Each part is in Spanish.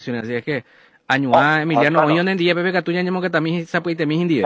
comunicaciones. Así es que, añuá, Emiliano, hoy en día, Pepe Catuña, llamo que también se puede tener hindi.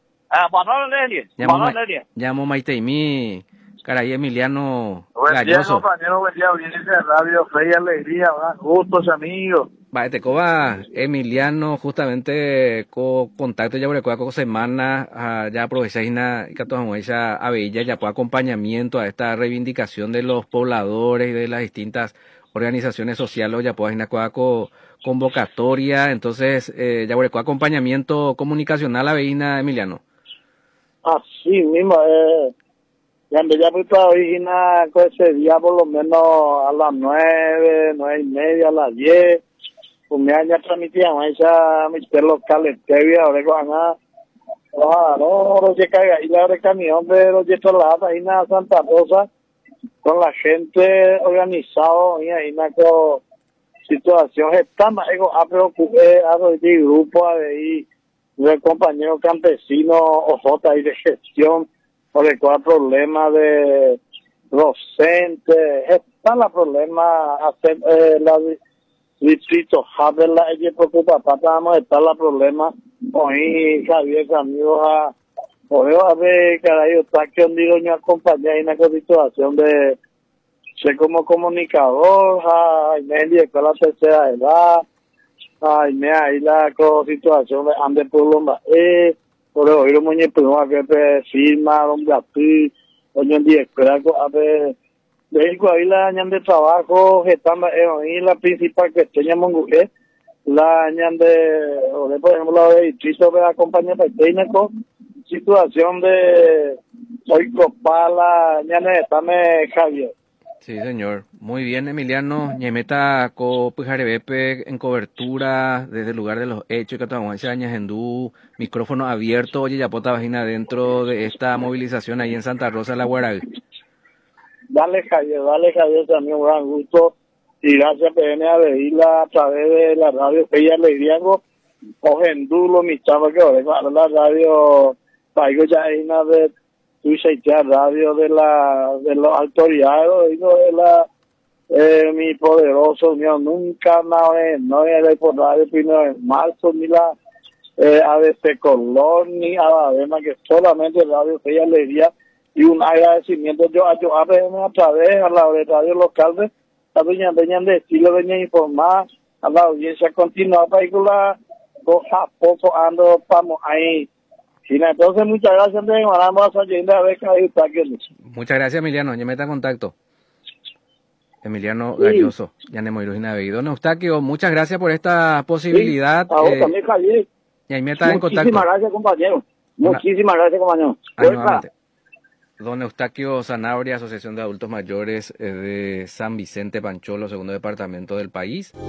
Llamo Maiteimi, caray, Emiliano Galloso. Buen día, audiencia de radio, fe y alegría, gustos, amigos. Va, te coba Emiliano, justamente con contacto ya por el cual semana ya aprovecháis y que todos ella a Bella ya por acompañamiento a esta reivindicación de los pobladores y de las distintas organizaciones sociales ya por una convocatoria, entonces ya por el cual acompañamiento comunicacional a Beina Emiliano. Así mismo, ya pues hoy ese día por lo menos a las 9:30, a las 10. Pues me han transmitido esa mis locales TV ahora no se caiga y la de camión pero ya la ahí en Santa Rosa con la gente organizado y ahí con situación está más a preocupé a los grupo ahí del compañero campesino OJ y de gestión por el cual problema de docentes está la problema hacer la distrito Javier ella preocupa vamos a estar la problema hoy Javier amigos a ver caray está que un día me acompaña en una situación de ser como comunicador me con la tercera edad me ahí la situación de ande por por hoy lo muñe primo que firma donde así hoy en día a ver de ahí la añan de trabajo estamos ahí la principal que teníamos la añan de por ejemplo la de distrito de acompañar técnico situación de hoy copala añan estamos Javier. Sí, señor. Muy bien, Emiliano. Ñemeta co Pujarebepe en cobertura desde el lugar de los hechos que estamos años en micrófono abierto. Oye, ya pota vagina dentro de esta movilización ahí en Santa Rosa, la Guarag. Dale Javier, también un gran gusto y gracias por venir a verla a través de la radio que ella le digo o en Dulo, mis chavos que ahora la radio paigo ya hay una vez tú ya radio de los autoridades digo de la mi poderoso mío nunca no era por radio primero en marzo ni la ABC Colón ni además que solamente radio que ella le diga y un agradecimiento yo a través a la radio local de la doña de estilo doña informar a la audiencia continua para que la cosa poco ando vamos ahí. Entonces muchas gracias muchas gracias Emiliano, ya me está en contacto. Emiliano Galloso, ya ne Moirujina Beguido. Eustaquio, muchas gracias por esta posibilidad. Sí, a vos también, Javier. Y ahí me está en contacto. Muchísimas gracias, compañero. Muchísimas gracias, compañero. Don Eustaquio Zanabria, Asociación de Adultos Mayores de San Vicente Pancholo, segundo departamento del país.